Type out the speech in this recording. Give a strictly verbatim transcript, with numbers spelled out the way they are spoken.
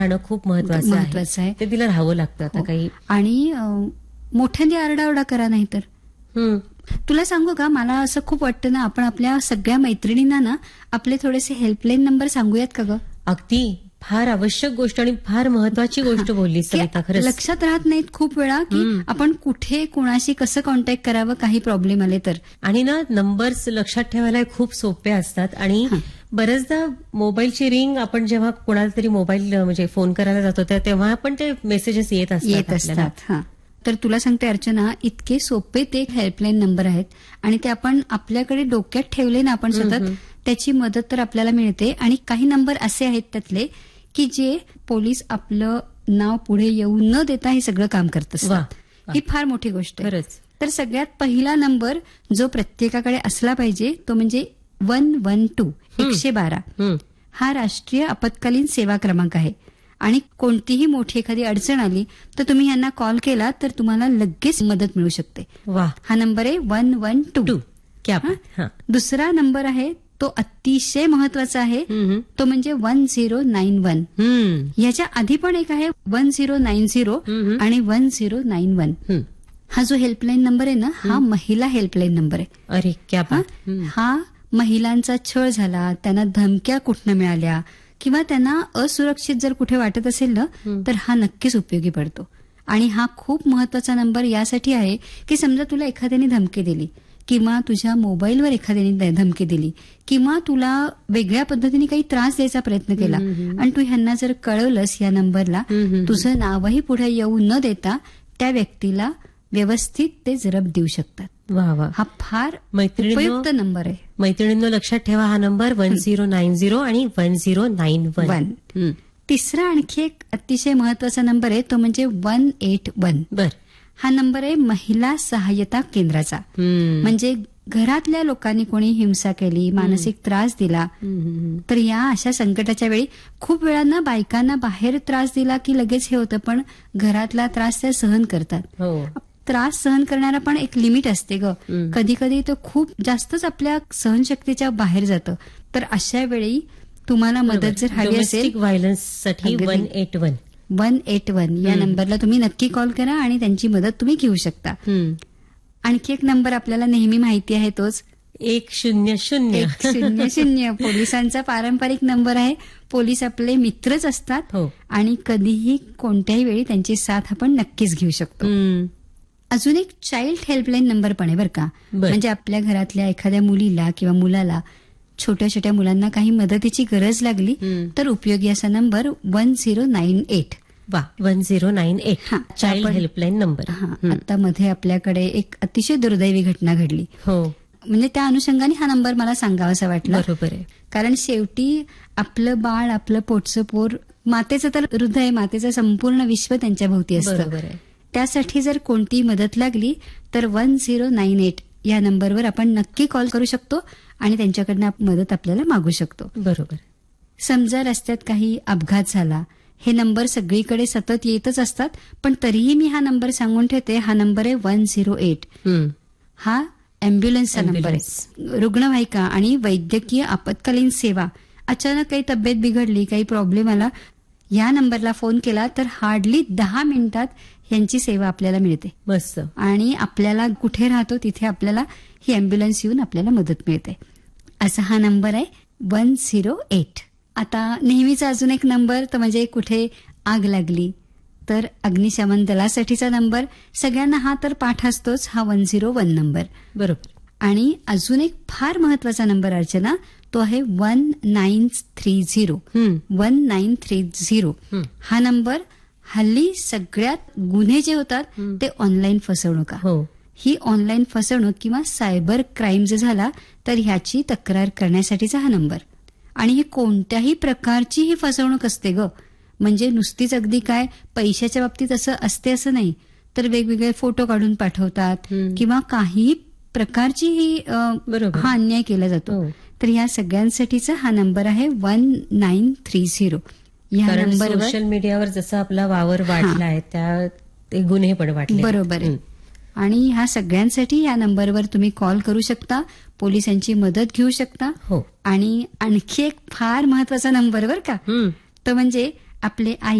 राहणं खूप महत्वाचं आहे. महत्वाचं आहे. ते तिला राहावं लागतं आता काही. आणि अं, मोठ्यांदी आरडाओरडा करा नाही तर. हम्म. तुला सांगू का, मला असं खूप वाटतं ना, आपण आपल्या सगळ्या मैत्रिणींना ना आपले थोडेसे हेल्पलाईन नंबर सांगूयात का ग? अगदी फार आवश्यक गोष्ट आणि फार महत्वाची गोष्ट बोलली सविता. खरंच लक्षात राहत नाहीत खूप वेळा की आपण कुठे कुणाशी कसं कॉन्टॅक्ट करावं काही प्रॉब्लेम आले तर. आणि ना नंबर्स लक्षात ठेवायला खूप सोपे असतात. आणि बरेचदा मोबाईलची रिंग आपण जेव्हा कोणाला तरी मोबाईल म्हणजे फोन करायला जातो त्या- तेव्हा पण ते मेसेजेस येत असतात येत आपल्याला. असतात. हा, तर तुला सांगते अर्चना, इतके सोपे ते हेल्पलाईन नंबर आहेत आणि ते आपण आपल्याकडे डोक्यात ठेवले ना आपण सतत, त्याची मदत तर आपल्याला मिळते. आणि काही नंबर असे आहेत त्यातले की जे पोलीस आपलं नाव पुढे येऊ न देता हे सगळं काम करत असतात. ही फार मोठी गोष्ट आहे. खरंच. तर सगळ्यात पहिला नंबर जो प्रत्येकाकडे असला पाहिजे तो म्हणजे वन वन टू एकशे बारा. हा राष्ट्रीय आपत्कालीन सेवा क्रमांक आहे. आणि कोणतीही मोठी एखादी अडचण आली तर तुम्ही यांना कॉल केला तर तुम्हाला लगेच मदत मिळू शकते. वा. हा नंबर आहे वन वन टू. क्या. दुसरा नंबर आहे तो अतिशय महत्वाचा आहे, तो म्हणजे वन झिरो नाईन वन. याच्या आधी पण एक आहे वन झिरो नाईन झिरो आणि वन झिरो नाईन वन. हा जो हेल्पलाईन नंबर आहे ना, हा महिला हेल्पलाईन नंबर आहे. अरे क्या. हा महिलांचा छळ झाला, त्यांना धमक्या कुठनं मिळाल्या किंवा त्यांना असुरक्षित जर कुठे वाटत असेल ना तर हा नक्कीच उपयोगी पडतो. आणि हा खूप महत्वाचा नंबर यासाठी आहे की समजा तुला एखाद्याने धमकी दिली किंवा तुझ्या मोबाईलवर एखाद्याने धमकी दिली किंवा तुला वेगळ्या पद्धतीने काही त्रास द्यायचा प्रयत्न केला आणि तू ह्यांना जर कळवलंस या नंबरला, तुझं नावही पुढे येऊ न देता त्या व्यक्तीला व्यवस्थित ते जरब देऊ शकतात. वा वा. हा फार मैत्रिणींनो उपयुक्त नंबर आहे. मैत्रिणींनो लक्षात ठेवा हा number one zero nine zero आणि वन झिरो नाईन वन. तिसरा आणखी एक अतिशय महत्वाचा नंबर आहे तो म्हणजे वन एट वन. बर. हा नंबर आहे महिला सहाय्यता केंद्राचा. म्हणजे घरातल्या लोकांनी कोणी हिंसा केली, मानसिक त्रास दिला तर या अशा संकटाच्या वेळी खूप वेळांना बायकांना बाहेर त्रास दिला की लगेच हे होतं, पण घरातला त्रास त्या सहन करतात. त्रास सहन करणारा पण एक लिमिट असते ग. कधी कधी तो खूप जास्तच आपल्या सहनशक्तीच्या बाहेर जातं. तर अशा वेळी तुम्हाला मदत जर हवी असेल व्हायलन्ससाठी one eight one one eight one या नंबरला तुम्ही नक्की कॉल करा आणि त्यांची मदत तुम्ही घेऊ शकता. आणखी एक नंबर आपल्याला नेहमी माहिती आहे तोच एक शून्य शून्य एक शून्य शून्य. पोलिसांचा पारंपरिक नंबर आहे. पोलीस आपले मित्रच असतात आणि कधीही कोणत्याही वेळी त्यांची साथ आपण नक्कीच घेऊ शकतो. अजून एक चाइल्ड हेल्पलाईन नंबर पण आहे बरं का. म्हणजे आपल्या घरातल्या एखाद्या मुलीला किंवा मुलाला, छोट्या छोट्या मुलांना काही मदतीची गरज लागली तर उपयोगी असा number one zero nine eight. वा. One zero nine eight child helpline number. आता मध्ये आपल्याकडे एक अतिशय दुर्दैवी घटना घडली. हो. म्हणजे त्या अनुषंगाने हा नंबर मला सांगावासा वाटला. बरोबर आहे. कारण शेवटी आपलं बाळ, आपलं पोटचं पोर, मातेचं तर हृदय, मातेचं संपूर्ण विश्व त्यांच्या भोवती असतं. बरोबर आहे. त्यासाठी जर कोणतीही मदत लागली तर वन झिरो नाईन एट या नंबरवर आपण नक्की कॉल करू शकतो आणि त्यांच्याकडनं मदत आपल्याला मागू शकतो. बरोबर. समजा रस्त्यात काही अपघात झाला, हे नंबर सगळीकडे सतत येतच असतात, पण तरीही मी हा नंबर सांगून ठेवते. हा नंबर आहे वन झिरो एट. हा अँब्युलन्सचा नंबर आहे. रुग्णवाहिका आणि वैद्यकीय आपत्कालीन सेवा. अचानक काही तब्येत बिघडली, काही प्रॉब्लेम आला, या नंबरला फोन केला तर हार्डली दहा मिनिटात यांची सेवा आपल्याला मिळते. मस्त. आणि आपल्याला कुठे राहतो तिथे आपल्याला ही अँब्युलन्स येऊन आपल्याला मदत मिळते. असा हा नंबर आहे वन झिरो एट. आता नेहमीचा अजून एक नंबर तर म्हणजे कुठे आग लागली तर अग्निशमन दलासाठीचा नंबर. सगळ्यांना हा तर पाठ असतोच, हा वन झिरो वन नंबर. बरोबर. आणि अजून एक फार महत्वाचा नंबर अर्चना, तो आहे one nine three zero. One nine three zero हा नंबर. हल्ली सगळ्यात गुन्हे जे होतात ते ऑनलाईन फसवणूक. ही ऑनलाईन फसवणूक किंवा सायबर क्राईम जर झाला तर ह्याची तक्रार करण्यासाठीचा हा नंबर. आणि ही कोणत्याही प्रकारची ही फसवणूक असते ग. म्हणजे नुसतीच अगदी काय पैशाच्या बाबतीत असं असते असं नाही, तर वेगवेगळे फोटो काढून पाठवतात किंवा काही प्रकारची ही हा अन्याय केला जातो. तर या सगळ्यांसाठीचा हा नंबर आहे वन नाईन थ्री झिरो. या नंबरवर सोशल मीडियावर जसा आपला वावर वाढला आहे त्या गुन्हे पण वाढले. बरोबर आहे. आणि ह्या सगळ्यांसाठी या नंबरवर तुम्ही कॉल करू शकता, पोलिसांची मदत घेऊ शकता. हो. आणि आणखी एक फार महत्वाचा नंबर बर का, तो म्हणजे आपले आई